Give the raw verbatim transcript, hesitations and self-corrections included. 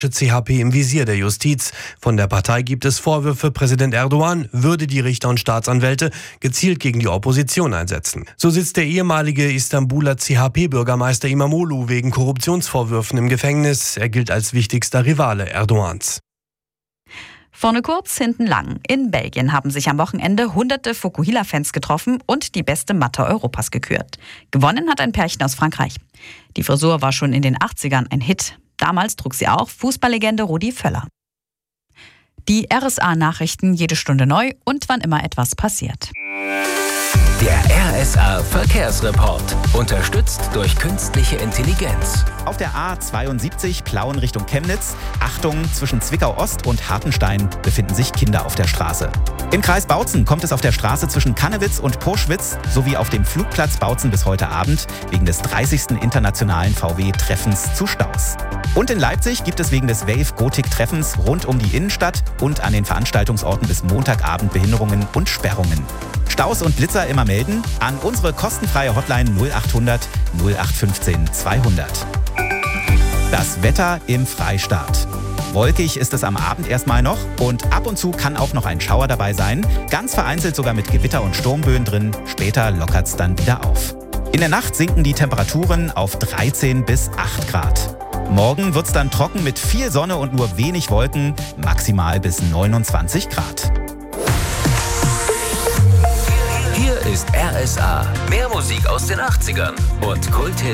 C H P im Visier der Justiz. Von der Partei gibt es Vorwürfe, Präsident Erdogan würde die Richter und Staatsanwälte gezielt gegen die Opposition einsetzen. So sitzt der ehemalige Istanbuler C H P-Bürgermeister Imamoglu wegen Korruptionsvorwürfen im Gefängnis. Er gilt als wichtigster Rivale Erdogans. Vorne kurz, hinten lang. In Belgien haben sich am Wochenende hunderte Fukuhila-Fans getroffen und die beste Matte Europas gekürt. Gewonnen hat ein Pärchen aus Frankreich. Die Frisur war schon in den achtzigern ein Hit. Damals trug sie auch Fußballlegende Rudi Völler. Die R S A-Nachrichten jede Stunde neu und wann immer etwas passiert. Der R S A-Verkehrsreport. Unterstützt durch künstliche Intelligenz. Auf der A zweiundsiebzig Plauen Richtung Chemnitz. Achtung, zwischen Zwickau Ost und Hartenstein befinden sich Kinder auf der Straße. Im Kreis Bautzen kommt es auf der Straße zwischen Kannewitz und Purschwitz sowie auf dem Flugplatz Bautzen bis heute Abend wegen des dreißigsten internationalen V W-Treffens zu Staus. Und in Leipzig gibt es wegen des Wave-Gotik-Treffens rund um die Innenstadt und an den Veranstaltungsorten bis Montagabend Behinderungen und Sperrungen. Staus und Blitzer immer melden an unsere kostenfreie Hotline null achthundert null acht fünfzehn zweihundert. Das Wetter im Freistaat. Wolkig ist es am Abend erstmal noch und ab und zu kann auch noch ein Schauer dabei sein. Ganz vereinzelt sogar mit Gewitter und Sturmböen drin. Später lockert es dann wieder auf. In der Nacht sinken die Temperaturen auf dreizehn bis acht Grad. Morgen wird es dann trocken mit viel Sonne und nur wenig Wolken, maximal bis neunundzwanzig Grad. Hier ist R S A. Mehr Musik aus den achtzigern und Kult